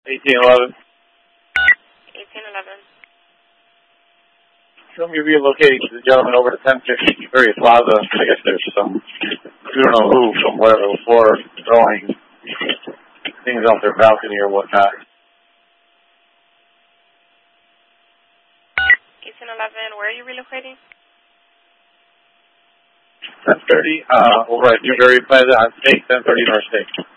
1811. 1811. Show me relocating the gentleman over to 1050 Superior Plaza. I guess there's some, I don't know who, somewhere before throwing things off their balcony or whatnot. 1811, where are you relocating? 1030, over at Newberry Plaza on State, 1030 North State.